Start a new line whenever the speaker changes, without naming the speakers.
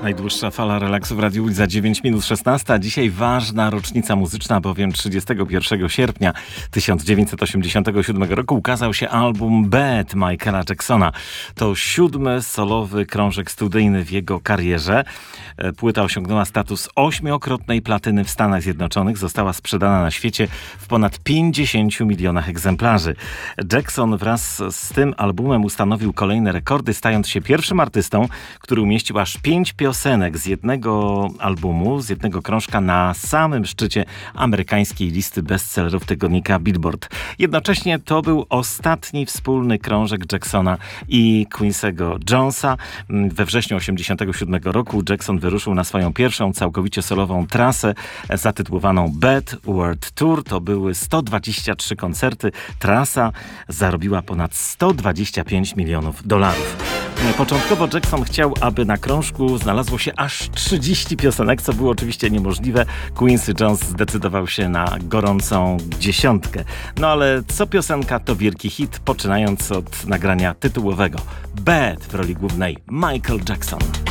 Najdłuższa fala relaksu w Radiu za 9 minut 16. A dzisiaj ważna rocznica muzyczna, bowiem 31 sierpnia 1987 roku ukazał się album Bad Michaela Jacksona. To 7. solowy krążek studyjny w jego karierze. Płyta osiągnęła status 8-krotnej platyny w Stanach Zjednoczonych. Została sprzedana na świecie w ponad 50 milionach egzemplarzy. Jackson wraz z tym albumem ustanowił kolejne rekordy, stając się pierwszym artystą, który umieścił aż 5 piosenek z jednego albumu, z jednego krążka na samym szczycie amerykańskiej listy bestsellerów tygodnika Billboard. Jednocześnie to był ostatni wspólny krążek Jacksona i Quincy'ego Jonesa. We wrześniu 1987 roku Jackson wyruszył na swoją pierwszą całkowicie solową trasę zatytułowaną Bad World Tour. To były 123 koncerty. Trasa zarobiła ponad $125 milionów. Początkowo Jackson chciał, aby na krążku znalazło się aż 30 piosenek, co było oczywiście niemożliwe. Quincy Jones zdecydował się na gorącą 10. No ale co piosenka to wielki hit, poczynając od nagrania tytułowego. Bad w roli głównej Michael Jackson.